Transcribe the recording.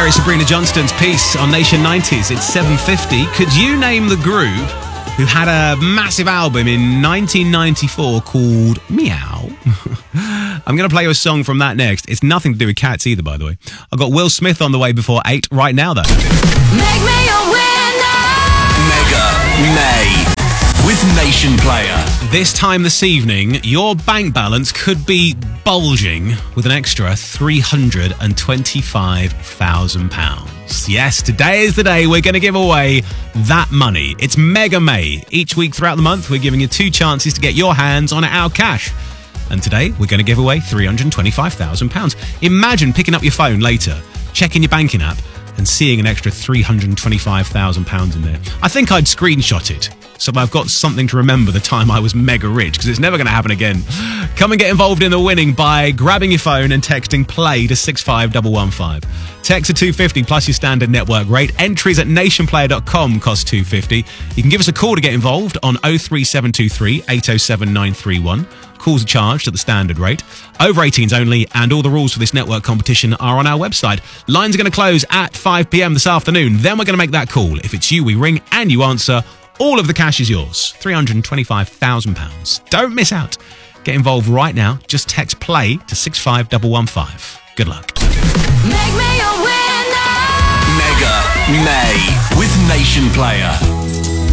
Sorry, Sabrina Johnston's piece on Nation 90s. It's 7:50. Could you name the group who had a massive album in 1994 called Meow? I'm going to play you a song from that next. It's nothing to do with cats either, by the way. I've got Will Smith on the way before 8 right now, though. Make me a winner! Mega May with Nation Player. This time this evening, your bank balance could be bulging with an extra £325,000. Yes, today is the day we're going to give away that money. It's Mega May. Each week throughout the month, we're giving you 2 chances to get your hands on our cash. And today, we're going to give away £325,000. Imagine picking up your phone later, checking your banking app, and seeing an extra £325,000 in there. I think I'd screenshot it, so I've got something to remember the time I was mega rich, because it's never going to happen again. Come and get involved in the winning by grabbing your phone and texting PLAY to 65115. Text to 250 plus your standard network rate. Entries at nationplayer.com cost $2.50. You can give us a call to get involved on 03723 807 931. Calls are charged at the standard rate. Over 18s only, and all the rules for this network competition are on our website. Lines are going to close at 5 p.m. this afternoon. Then we're going to make that call. If it's you, we ring and you answer. All of the cash is yours. £325,000. Don't miss out. Get involved right now. Just text PLAY to 65115. Good luck. Make me a winner! Mega May with Nation Player.